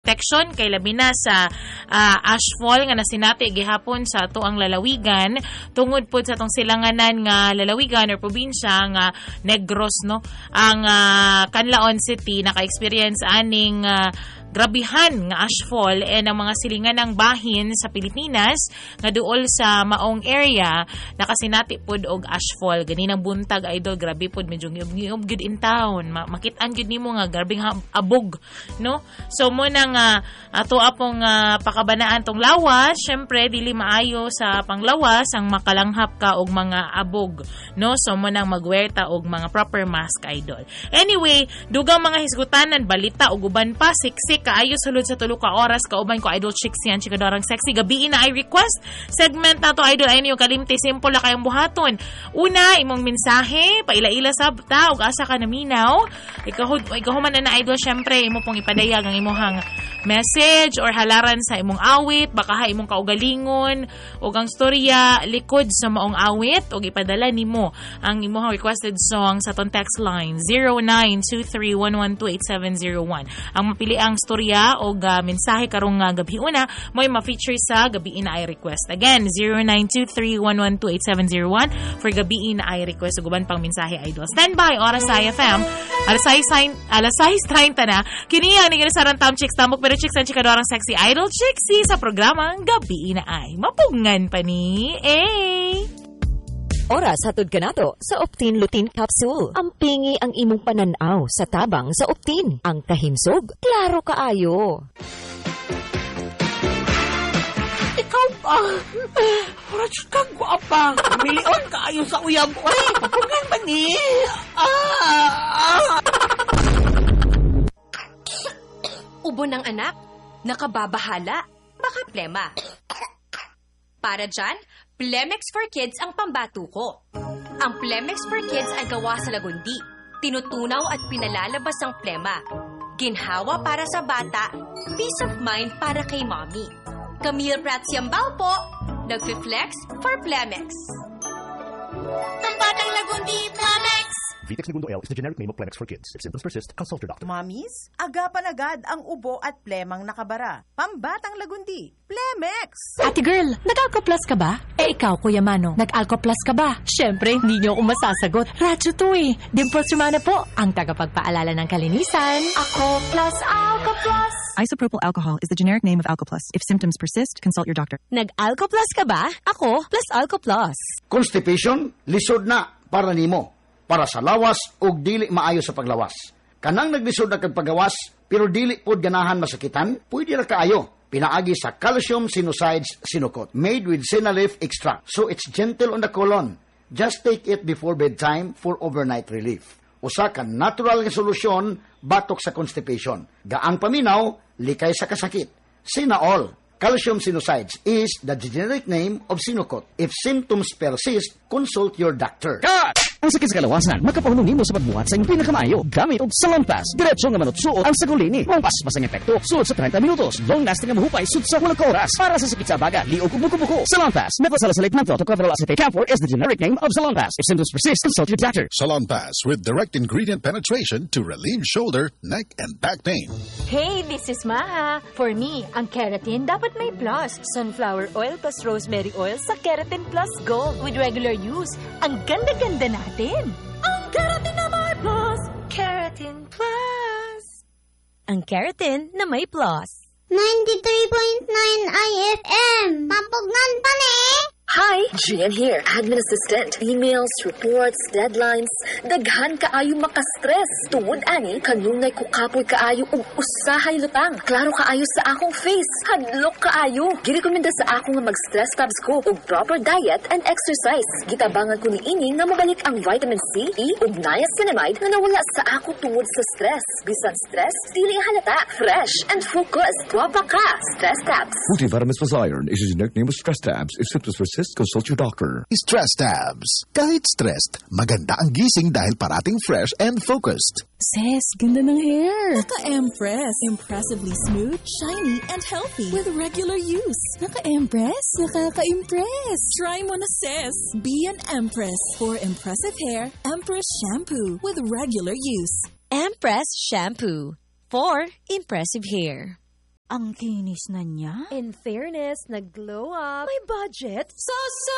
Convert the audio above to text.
protection kay labi na sa ashfall nga nasinati gihapon sa ato ang lalawigan tungod pod sa tong silanganan nga lalawigan or probinsya nga Negros, no. Ang Canlaon City naka-experience aning grabihan nga ashfall and ang mga silingan ng bahin sa Pilipinas nga duol sa maong area nakasinati pod og ashfall ganinang buntag idol, grabe pod medyo ngiyog gud in town, makitaan gud nimo nga grabing abog, no. So mo nang ato apong pakabanaan tong lawas, syempre dili maayo sa panglawas ang makalanghap ka og mga abog, no. So mo nang magwerta og mga proper mask idol. Anyway, dugang mga hisgutanan, balita ug uban pa siksik kaayo sulod sa 3 ka oras kauban ko idol chicks yan chikadorang sexy gabi na I request segment nato idol ay niyo kalimti simple la kayong buhaton. Una, imong mensahe paila-ila sa ta ug asa ka naminaw ikahuman na idol, syempre imo pong ipadayag ang imong message or halaran sa imong awit, baka imong kaugalingon ug ang storya likod sa maong awit ug ipadala nimo ang imong requested song sa ton text line 092311287001. Ang mapili ang storya o mensahe karong gabi una mo'y ma-feature sa gabi na ay request. Again, 092311287001 for gabi na ay request ug uban pang mensahe idol. Stand by oras sa IFM. Alas 6:30 na. Kini ang niginasarang Tam Chicks Tamok pero Chicks ang chikadorang sexy idol Chixie sa programang gabi na ay mapungan pa ni Oras hatod kanato sa Optin Lutein Capsule. Ampingi ang imong pananaw sa tabang sa Optin. Ang kahimsog, klaro kaayo. Ikaw pa! Oras kang guwapa! Milion kaayo sa uyab ko eh! Papungan ba ni? Ubo ng anak, nakababahala, baka plema. Para dyan, Plemex for Kids ang pambato ko. Ang Plemex for Kids ay gawa sa lagundi. Tinutunaw at pinalalabas ang plema. Ginhawa para sa bata, peace of mind para kay mommy. Camille Prats Yambao po, nagfi-flex for Plemex. Pambatang lagundi, Plemex! Vitex Segundo L is the generic name of Plemex for kids. If symptoms persist, consult your doctor. Mamis, agapan agad ang ubo at plemang nakabara. Pambatang lagundi, Plemex! Ate girl, nag-Alcoplas ka ba? Ikaw, Kuya Mano, nag-Alcoplas ka ba? Siyempre, hindi niyo ako masasagot. Radyo to eh. Dimples Romana po, ang tagapagpaalala ng kalinisan. Ako plus Alcoplas. Isopropyl alcohol is the generic name of Alcoplas. If symptoms persist, consult your doctor. Nag-Alcoplas ka ba? Ako plus Alcoplas. Constipation, lisod na para nimo. Para sa lawas ug dili maayo sa paglawas. Kanang naglisod na kag pagawas pero dili pod ganahan masakitan, pwede ra kaayo. Pinaagi sa calcium sinusides sinukot, made with sinalif extract. So it's gentle on the colon. Just take it before bedtime for overnight relief. Usa ka natural nga solusyon batok sa constipation. Gaan paminaw, likay sa kasakit. Sinaol, calcium sinusides is the generic name of Sinocot. If symptoms persist, consult your doctor. Cut! Ang sakit sa kalawasan, makapahulong nimo sa pagbuhat sa iyong pinakamaayo. Gamit og Salon Pass. Diretso nga manutsuot ang sagulini. Ang pas-pasang epekto, suot sa 30 minutos. Long-lasting ang mahupay, suot sa 8 oras. Para sa sakit sa baga, liog ug buko-buko. Salon Pass. Methylsalicylate methyltocopherol acetate camphor is the generic name of Salon Pass. If symptoms persist, consult your doctor. Salon Pass with direct ingredient penetration to relieve shoulder, neck, and back pain. Hey, this is Maha. For me, ang keratin dapat may plus. Sunflower oil plus rosemary oil sa Keratin Plus Gold with regular use. Ang ganda-ganda natin. Ang keratin na may plus. Keratin Plus. Ang keratin na may plus. 93.9 IFM. Pampugnan pa ni. Hi, Gian here, admin assistant. Emails, reports, deadlines, daghan kaayo makastress. Tungod ani, kanunay ko kapoy kaayo ug usahay lutang. Klaro kaayo sa akong face. Hadlok kaayo. Girekomenda sa ako nga mag-stress tabs ko ug proper diet and exercise. Gitabangan ko ni ini nga mabalik ang vitamin C, E ug niacinamide nga nawala sa ako tungod sa stress. Bisan stress, dili halata, fresh and focused. Wapa ka, stress tabs. Multivitamins plus iron is a generic name of stress tabs. If symptoms persist, consult your doctor. Stress Tabs. Kahit stressed, maganda ang gising dahil parating fresh and focused. Sis, ganda ng hair. Naka-Empress. Impressively smooth, shiny, and healthy with regular use. Naka-Empress? Nakaka-impress. Try mo na, sis. Be an Empress. For impressive hair, Empress Shampoo with regular use. Empress Shampoo for impressive hair. Ang kinis na niya. In fairness, nag-glow up. May budget?